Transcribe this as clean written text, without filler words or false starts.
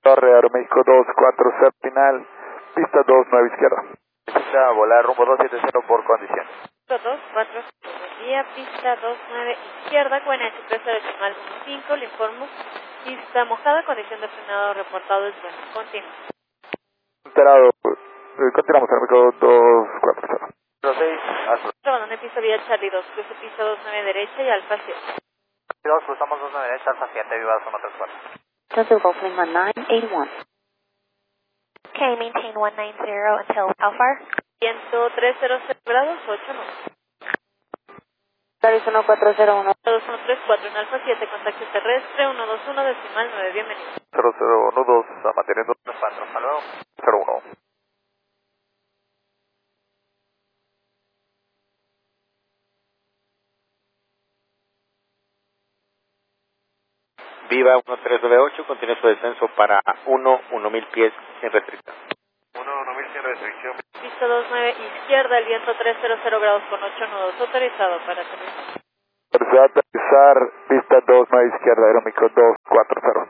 Torre, Aeroméxico 240 final, pista 29 izquierda. Pista volar rumbo 270 por condición. 240, día, pista 29 izquierda, QNH 30 le informo. Pista mojada, condición de frenado reportado es bueno. Continúa. Enterado, continuamos, Aeroméxico 240. 06, Astro. Abandone pista vía Charlie 2, cruce pista 29 derecha y Alfa 7. 2, cruzamos 29 derecha, Alfa 7, Viva 134. Delta Golfing 1981. Okay, maintain 190 until how far? Viento 300 grados, 8 knots. Arizona 401. 2134 en Alfa 7, contacto terrestre 121 decimal 9, bienvenido. 0012, manteniendo 4, hasta luego. 01. Viva 1398, continúe su descenso para 1000 pies sin restricción. 1000 sin restricción. Pista 29 izquierda, el viento 300 grados con 8 nudos, autorizado para aterrizar. Aterrizar, pista 29 izquierda, Aeroméxico 240.